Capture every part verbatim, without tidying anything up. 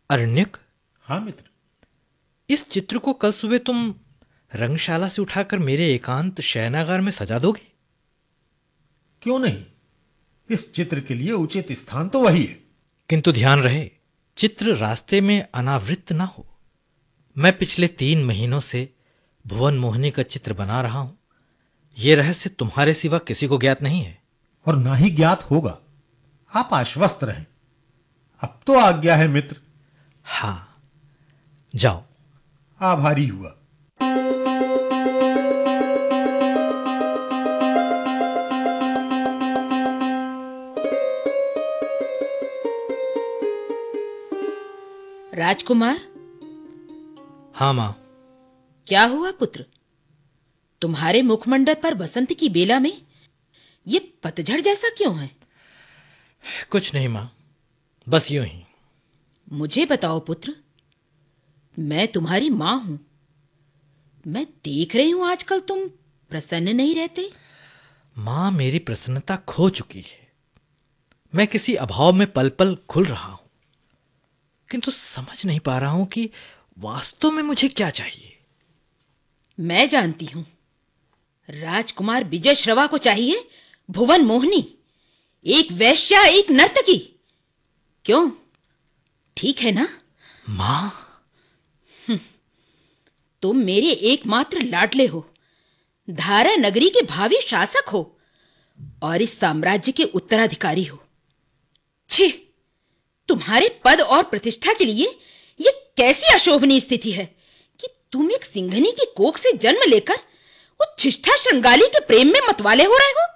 अरण्यक, हाँ मित्र। इस चित्र को कल सुबह तुम रंगशाला से उठाकर मेरे एकांत शयनागार में सजा दोगे? क्यों नहीं, इस चित्र के लिए उचित स्थान तो वही है। किंतु ध्यान रहे, चित्र रास्ते में अनावृत ना हो। मैं पिछले तीन महीनों से भुवन मोहिनी का चित्र बना रहा हूं। यह रहस्य तुम्हारे सिवा किसी को ज्ञात नहीं है, और ना ही ज्ञात होगा। आप आश्वस्त रहें, अब तो आज्ञा है मित्र। हाँ, जाओ। आभारी हुआ। राजकुमार। हाँ मां। क्या हुआ पुत्र? तुम्हारे मुखमंडल पर बसंत की बेला में ये पतझड़ जैसा क्यों है? कुछ नहीं मां, बस यूं ही। मुझे बताओ पुत्र, मैं तुम्हारी मां हूं। मैं देख रही हूं आजकल तुम प्रसन्न नहीं रहते। मां, मेरी प्रसन्नता खो चुकी है। मैं किसी अभाव में पल पल खुल रहा हूं, किंतु समझ नहीं पा रहा हूं कि वास्तव में मुझे क्या चाहिए। मैं जानती हूं, राजकुमार विजय श्रवा को चाहिए भुवन मोहिनी, एक वैश्या, एक नर्तकी। क्यों, ठीक है ना? मां, तुम मेरे एकमात्र लाडले हो, धारा नगरी के भावी शासक हो और इस साम्राज्य के उत्तराधिकारी हो। छी, तुम्हारे पद और प्रतिष्ठा के लिए यह कैसी अशोभनीय स्थिति है कि तुम एक सिंघनी की कोख से जन्म लेकर उच्छिष्टा श्रृंगाली के प्रेम में मतवाले हो रहे हो।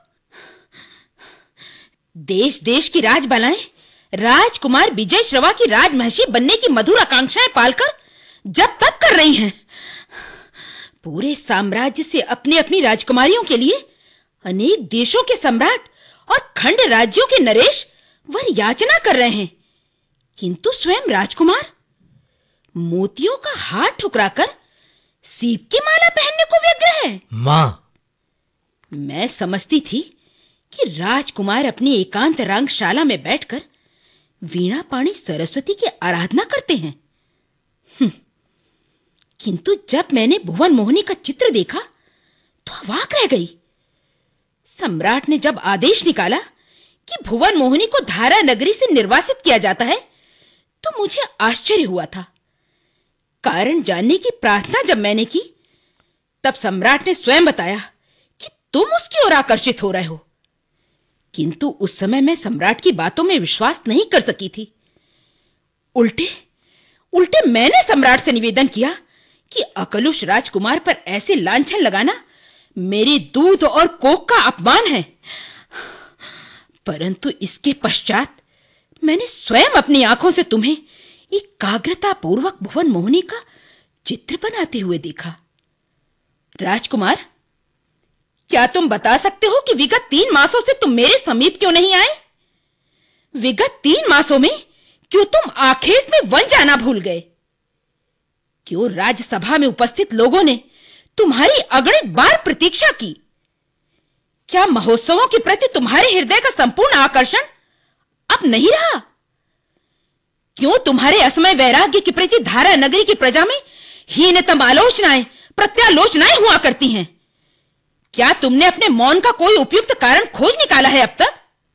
देश देश की राजबालाएं राजकुमार विजय श्रवा की राजमहिषी बनने की मधुर आकांक्षाएं पालकर जब तब कर रही हैं। पूरे साम्राज्य से अपनी अपनी राजकुमारियों के लिए अनेक देशों के सम्राट और खंड राज्यों के नरेश वर याचना कर रहे हैं, किंतु स्वयं राजकुमार मोतियों का हार ठुकराकर सीप की माला पहनने को व्यग्र है। मां, मैं समझती थी कि राजकुमार अपनी एकांत रंगशाला में बैठकर वीणा पाणी सरस्वती की आराधना करते हैं। किंतु जब मैंने भुवन मोहिनी का चित्र देखा तो अवाक रह गई। सम्राट ने जब आदेश निकाला कि भुवन मोहिनी को धारा नगरी से निर्वासित किया जाता है तो मुझे आश्चर्य हुआ था। कारण जानने की प्रार्थना जब मैंने की तब सम्राट ने स्वयं बताया कि तुम उसकी ओर आकर्षित हो रहे हो। किंतु उस समय मैं सम्राट की बातों में विश्वास नहीं कर सकी थी। उल्टे उल्टे मैंने सम्राट से निवेदन किया कि अकलुष राजकुमार पर ऐसे लांछन लगाना मेरी दूध और कोख का अपमान है। परंतु इसके पश्चात मैंने स्वयं अपनी आंखों से तुम्हें एकाग्रता पूर्वक भुवन मोहिनी का चित्र बनाते हुए देखा। राजकुमार, क्या तुम बता सकते हो कि विगत तीन मासों से तुम मेरे समीप क्यों नहीं आए? विगत तीन मासों में क्यों तुम आखेट में वन जाना भूल गए? क्यों राज्यसभा में उपस्थित लोगों ने तुम्हारी अगणित बार प्रतीक्षा की? क्या महोत्सवों के प्रति तुम्हारे हृदय का संपूर्ण आकर्षण अब नहीं रहा? क्यों तुम्हारे असमय वैराग्य के प्रति धारा नगरी की प्रजा में हीनतम आलोचनाएं, प्रत्यालोचनाएं हुआ करती हैं? क्या तुमने अपने मौन का कोई उपयुक्त कारण खोज निकाला है अब तक?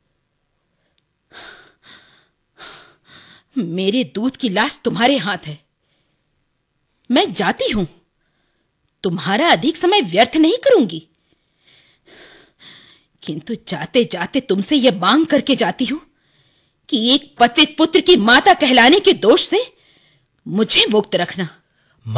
मेरे दूध की लाश तुम्हारे हाथ है। मैं जाती हूं, तुम्हारा अधिक समय व्यर्थ नहीं करूंगी, किंतु जाते जाते तुमसे यह मांग करके जाती हूं कि एक पतित पुत्र की माता कहलाने के दोष से मुझे मुक्त रखना।